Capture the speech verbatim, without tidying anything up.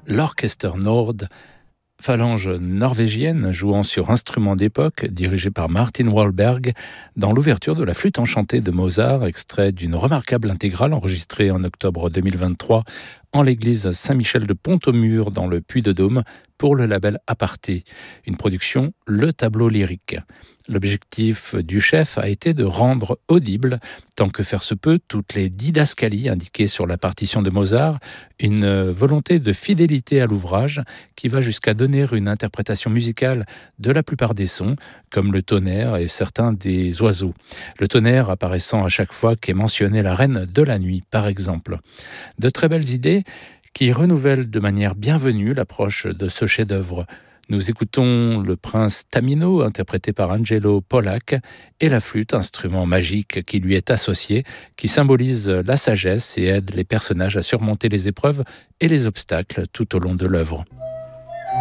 l'Orchester Nord, phalange norvégienne jouant sur instruments d'époque, dirigée par Martin Wahlberg, dans l'ouverture de la Flûte enchantée de Mozart, extrait d'une remarquable intégrale enregistrée en octobre deux mille vingt-trois en l'église Saint-Michel de Pont-au-Mur dans le Puy-de-Dôme pour le label Aparté, une production Le Tableau Lyrique. L'objectif du chef a été de rendre audible, tant que faire se peut, toutes les didascalies indiquées sur la partition de Mozart, une volonté de fidélité à l'ouvrage qui va jusqu'à donner une interprétation musicale de la plupart des sons, comme le tonnerre et certains des oiseaux. Le tonnerre apparaissant à chaque fois qu'est mentionnée la reine de la nuit, par exemple. De très belles idées qui renouvellent de manière bienvenue l'approche de ce chef-d'œuvre. Nous écoutons le prince Tamino, interprété par Angelo Pollack, et la flûte, instrument magique qui lui est associé, qui symbolise la sagesse et aide les personnages à surmonter les épreuves et les obstacles tout au long de l'œuvre.